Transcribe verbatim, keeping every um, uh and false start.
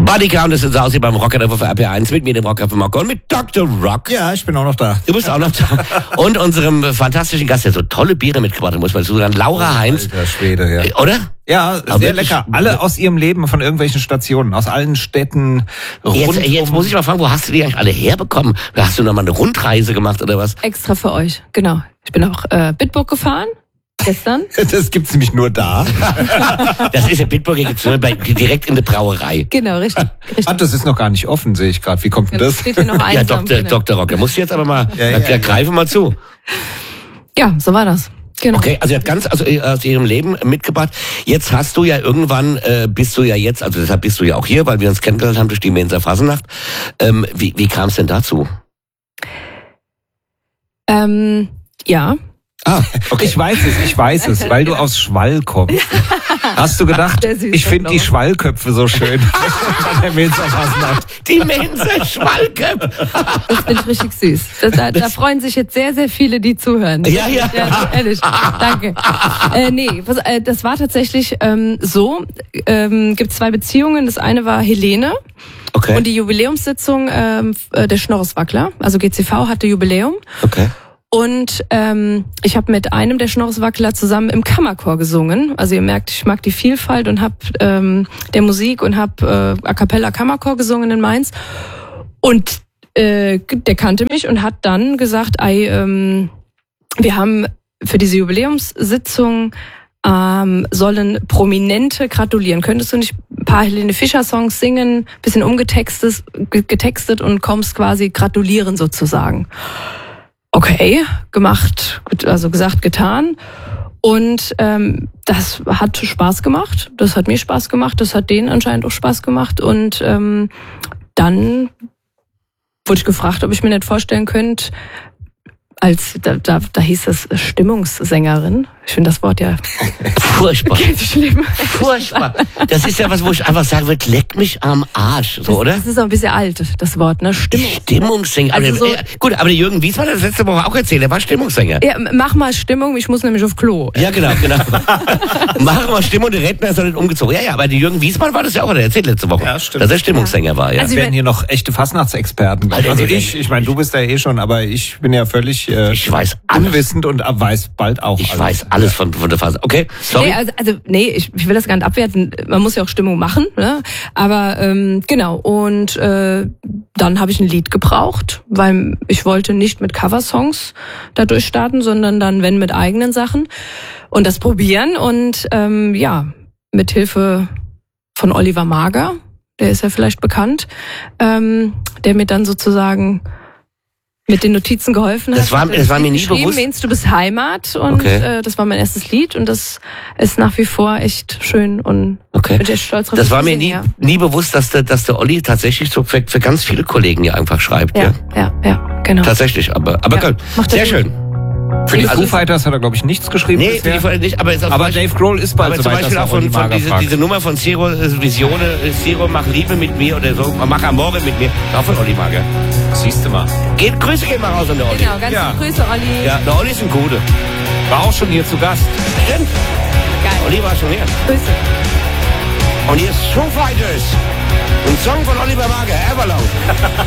Bodycount ist unser Aussehen beim Rocker der Woche R P eins mit mir, dem Rocker von Marco und mit Doktor Rock. Ja, ich bin auch noch da. Du bist auch noch da. Und unserem fantastischen Gast, der so tolle Biere mitgebracht hat, muss man sagen, Laura oh, Heinz. Alter Schwede, ja. Oder? Ja, sehr aber lecker. Alle aus ihrem Leben, von irgendwelchen Stationen, aus allen Städten. Jetzt, jetzt muss ich mal fragen, wo hast du die eigentlich alle herbekommen? Hast du noch mal eine Rundreise gemacht oder was? Extra für euch, genau. Ich bin auch äh, Bitburg gefahren. Gestern? Das gibt's nämlich nur da. Das ist ja Bitburg, gibt's nur bei, direkt in der Brauerei. Genau, richtig. richtig. Ah, das ist noch gar nicht offen, sehe ich gerade. Wie kommt denn das? Steht hier noch Ja, einsam, Doktor, genau. Doktor Rock, da musst du jetzt aber mal, Ja, ja, ja, ja, greife mal zu. Ja, so war das. Genau. Okay, also er hat ganz also, aus ihrem Leben mitgebracht. Jetzt hast du ja irgendwann, äh, bist du ja jetzt, also deshalb bist du ja auch hier, weil wir uns kennengelernt haben durch die Mensa Fasnacht. Ähm, wie wie kam es denn dazu? Ähm, ja. Ah, okay. Ich weiß es, ich weiß es, weil du aus Schwall kommst. Hast du gedacht, Der süße ich finde die Knochen. Schwallköpfe so schön. Der Mensa Fasnacht. Die Mensa Schwalke. Das finde ich richtig süß. Da, da, da freuen sich jetzt sehr, sehr viele, die zuhören. Ja, ja. ja ehrlich. Danke. Äh, nee, was, äh, das war tatsächlich ähm, so. Ähm, gibt zwei Beziehungen. Das eine war Helene. Okay. Und die Jubiläumssitzung ähm, äh, der Schnorreswackler, also G C V, hatte Jubiläum. Okay. Und ähm, ich habe mit einem der Schnorreswackler zusammen im Kammerchor gesungen. Also ihr merkt, ich mag die Vielfalt und habe ähm, der Musik und habe äh, A Cappella Kammerchor gesungen in Mainz. Und äh, der kannte mich und hat dann gesagt, ey, ähm, wir haben für diese Jubiläumssitzung ähm, sollen Prominente gratulieren. Könntest du nicht ein paar Helene Fischer Songs singen, bisschen umgetextet getextet und kommst quasi gratulieren sozusagen. Okay, gemacht, also gesagt, getan. Und ähm, das hat Spaß gemacht. Das hat mir Spaß gemacht. Das hat denen anscheinend auch Spaß gemacht. Und ähm, dann wurde ich gefragt, ob ich mir nicht vorstellen könnte, als da, da, da hieß es Stimmungssängerin. Ich finde das Wort ja Furchtbar. schlimm. Furchtbar. Das ist ja was, wo ich einfach sagen würde, leck mich am Arsch, so, oder? Das ist auch ein bisschen alt, das Wort, ne? Stimmung. Stimmungssänger. Also aber, so- äh, gut, aber der Jürgen Wiesmann hat das letzte Woche auch erzählt, er war Stimmungssänger. Ja, mach mal Stimmung, ich muss nämlich auf Klo. Ja, genau, genau. Machen wir Stimmung, der Redner ist noch nicht umgezogen. Ja, ja, aber der Jürgen Wiesmann war das ja auch, der erzählt letzte Woche. Ja, stimmt. Dass er Stimmungssänger war, ja. Also Wir werden hier noch echte Fastnachtsexperten. Alter, Also nee, ich, nee. ich meine, du bist ja eh schon, aber ich bin ja völlig äh, Ich weiß alles. unwissend und weiß bald auch Ich alles. weiß alles von, von der Phase. Okay, sorry. Nee, also, also nee, ich, ich will das gar nicht abwerten. Man muss ja auch Stimmung machen, ne? Aber ähm, genau. Und äh, dann habe ich ein Lied gebraucht, weil ich wollte nicht mit Coversongs da durchstarten, sondern dann, wenn, mit eigenen Sachen und das probieren. Und ähm, ja, mit Hilfe von Oliver Mager, der ist ja vielleicht bekannt, ähm, der mir dann sozusagen mit den Notizen geholfen hat. Das war- Hat das war mir nie geschrieben, bewusst. Mehnst du bist Heimat und Okay. äh, das war mein erstes Lied und das ist nach wie vor echt schön und Okay. bin echt stolz drauf. Das dass war ich mir das nie, singe, nie bewusst, dass der, dass der Olli tatsächlich so für, für ganz viele Kollegen ja einfach schreibt. Ja, ja, ja, ja, genau. tatsächlich. Aber, aber Ja, gut. macht er Sehr gut. schön. Für die Also- Foo Fighters hat er, glaube ich, nichts geschrieben Nee, für bisher. die Fall nicht, aber ist auch Aber zum Beispiel- Dave Grohl ist bald aber so zum weit, Beispiel dass auch er Olli von, von Mager diese, fragt. diese Nummer von Zero äh, Visione, äh, Zero mach Liebe mit mir oder so, mach Amore mit mir, auch von Olli Mager. Siehst du mal. Geht, Grüße gehen mal raus an der Olli. Genau, ganz Ja. liebe Grüße, Olli. Ja, der Olli ist ein Gute. War auch schon hier zu Gast. Stimmt. Geil. Olli war schon hier. Grüße. Und hier ist Foo Fighters. Ein Song von Oliver Mager, Everlong.